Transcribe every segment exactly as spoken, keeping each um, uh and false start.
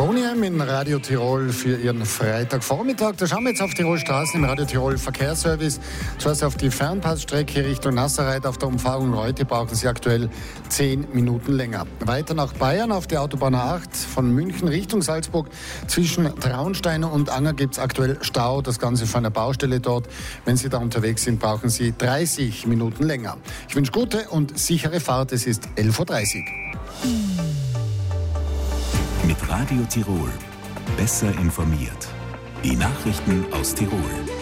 Boney M in Radio Tirol für Ihren Freitagvormittag. Da schauen wir jetzt auf Tirolstraßen im Radio Tirol Verkehrsservice. Zuerst auf die Fernpassstrecke Richtung Nasserreit auf der Umfahrung Reute brauchen Sie aktuell zehn Minuten länger. Weiter nach Bayern auf der Autobahn A acht von München Richtung Salzburg. Zwischen Traunstein und Anger gibt es aktuell Stau. Das Ganze von der Baustelle dort. Wenn Sie da unterwegs sind, brauchen Sie dreißig Minuten länger. Ich wünsche gute und sichere Fahrt. Es ist elf Uhr dreißig. Mit Radio Tirol. Besser informiert. Die Nachrichten aus Tirol.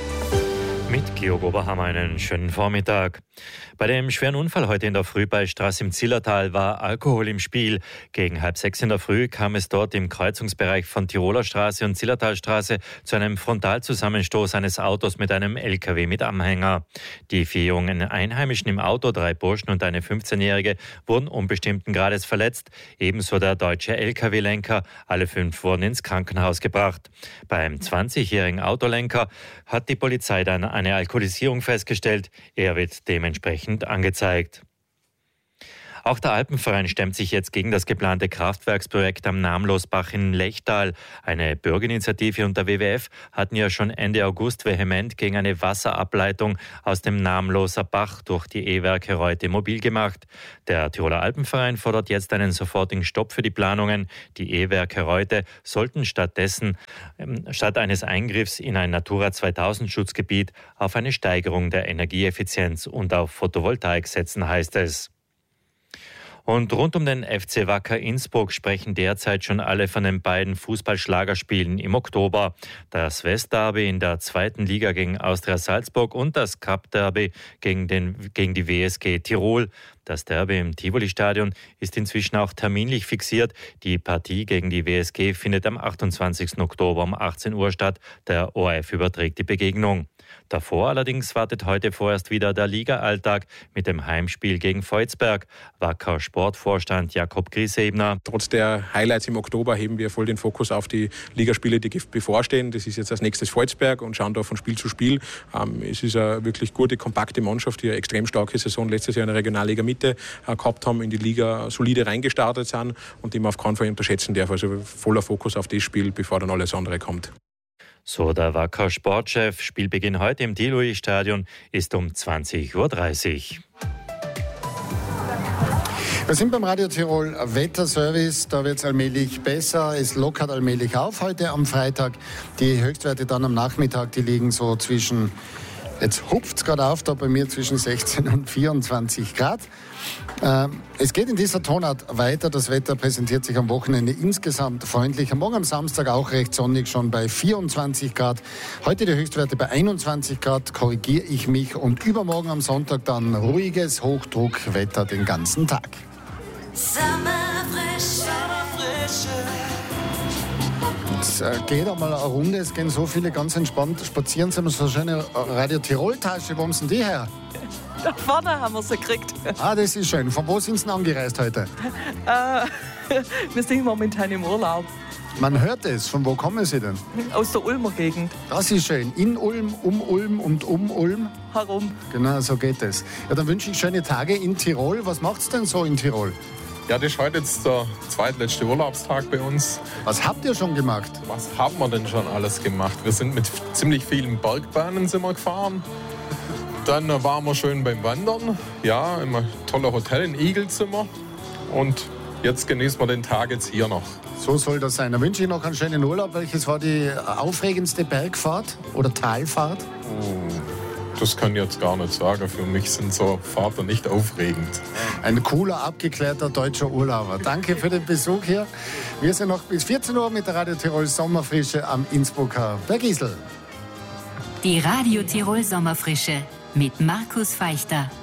Mit Georg Oberhammer einen schönen Vormittag. Bei dem schweren Unfall heute in der Früh bei Straß im Zillertal war Alkohol im Spiel. Gegen halb sechs in der Früh kam es dort im Kreuzungsbereich von Tiroler Straße und Zillertalstraße zu einem Frontalzusammenstoß eines Autos mit einem L K W mit Anhänger. Die vier jungen Einheimischen im Auto, drei Burschen und eine fünfzehnjährige, wurden unbestimmten Grades verletzt. Ebenso der deutsche L K W-Lenker. Alle fünf wurden ins Krankenhaus gebracht. Beim zwanzigjährigen Autolenker hat die Polizei dann eine Alkoholisierung festgestellt. Er wird dementsprechend angezeigt. Auch der Alpenverein stemmt sich jetzt gegen das geplante Kraftwerksprojekt am Namlosbach in Lechtal. Eine Bürgerinitiative und der W W F hatten ja schon Ende August vehement gegen eine Wasserableitung aus dem Namloser Bach durch die E-Werke Reute mobil gemacht. Der Tiroler Alpenverein fordert jetzt einen sofortigen Stopp für die Planungen. Die E-Werke Reute sollten stattdessen statt eines Eingriffs in ein Natura zweitausend Schutzgebiet auf eine Steigerung der Energieeffizienz und auf Photovoltaik setzen, heißt es. Und rund um den F C Wacker Innsbruck sprechen derzeit schon alle von den beiden Fußballschlagerspielen im Oktober. Das Westderby in der zweiten Liga gegen Austria Salzburg und das Cup-Derby gegen, den, gegen die W S G Tirol. Das Derby im Tivoli-Stadion ist inzwischen auch terminlich fixiert. Die Partie gegen die W S G findet am achtundzwanzigsten Oktober um achtzehn Uhr statt. Der O R F überträgt die Begegnung. Davor allerdings wartet heute vorerst wieder der Liga-Alltag mit dem Heimspiel gegen Volzberg. Wacker Sportvorstand Jakob Griesebner. Trotz der Highlights im Oktober heben wir voll den Fokus auf die Ligaspiele, die bevorstehen. Das ist jetzt als nächstes Volzberg und schauen da von Spiel zu Spiel. Ähm, es ist eine wirklich gute, kompakte Mannschaft, die eine extrem starke Saison letztes Jahr in der Regionalliga Mitte äh, gehabt haben, in die Liga solide reingestartet sind und die man auf keinen Fall unterschätzen darf. Also voller Fokus auf das Spiel, bevor dann alles andere kommt. So der Wacker Sportchef. Spielbeginn heute im Tivoli-Stadion ist um zwanzig Uhr dreißig. Wir sind beim Radio Tirol Wetterservice. Da wird es allmählich besser. Es lockert allmählich auf heute am Freitag. Die Höchstwerte dann am Nachmittag, die liegen so zwischen, jetzt hupft es gerade auf, da bei mir zwischen sechzehn und vierundzwanzig Grad. Äh, es geht in dieser Tonart weiter. Das Wetter präsentiert sich am Wochenende insgesamt freundlich. Am Morgen am Samstag auch recht sonnig, schon bei vierundzwanzig Grad. Heute die Höchstwerte bei einundzwanzig Grad, korrigiere ich mich. Und übermorgen am Sonntag dann ruhiges Hochdruckwetter den ganzen Tag. Sommerfrische, Jetzt äh, geht einmal eine Runde, es gehen so viele ganz entspannt spazieren. Sie haben so eine schöne Radio Tirol-Tasche. Wo haben Sie die her? Da vorne haben wir sie gekriegt. Ah, das ist schön. Von wo sind Sie denn angereist heute? Äh, wir sind momentan im Urlaub. Man hört es. Von wo kommen Sie denn? Aus der Ulmer Gegend. Das ist schön. In Ulm, um Ulm und um Ulm. Herum. Genau, so geht es. Ja, dann wünsche ich schöne Tage in Tirol. Was macht's denn so in Tirol? Ja, das ist heute jetzt der zweitletzte Urlaubstag bei uns. Was habt ihr schon gemacht? Was haben wir denn schon alles gemacht? Wir sind mit ziemlich vielen Bergbahnen sind wir gefahren. Dann waren wir schön beim Wandern. Ja, in einem tollen Hotel in Igelzimmer. Und jetzt genießen wir den Tag jetzt hier noch. So soll das sein. Dann wünsche ich noch einen schönen Urlaub. Welches war die aufregendste Bergfahrt oder Talfahrt? Oh, das kann ich jetzt gar nicht sagen. Für mich sind so Fahrten nicht aufregend. Ein cooler, abgeklärter deutscher Urlauber. Danke für den Besuch hier. Wir sind noch bis vierzehn Uhr mit der Radio Tirol Sommerfrische am Innsbrucker Bergisel. Die Radio Tirol Sommerfrische mit Markus Feichter.